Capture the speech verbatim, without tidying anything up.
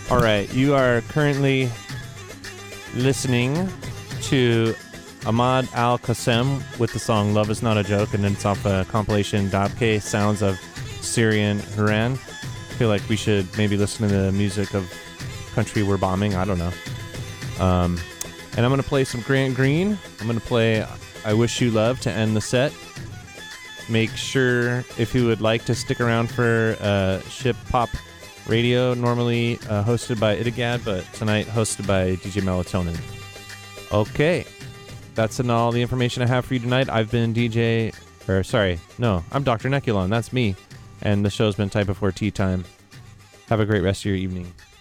All right, you are currently listening to Ahmad Al-Qassem with the song Love Is Not a Joke, and then it's off a compilation Dabke Sounds of Syrian Huran. I feel like we should maybe listen to the music of country we're bombing. I don't know. Um, and I'm going to play some Grant Green. I'm going to play I Wish You Love to end the set. Make sure, if you would like to stick around for uh, Ship Pop Radio, normally uh, hosted by Itagad, but tonight hosted by D J Melatonin. Okay, that's an all the information I have for you tonight. I've been D J, or sorry, no, I'm Doctor Neculon. That's me, and the show's been Type Before Tea Time. Have a great rest of your evening.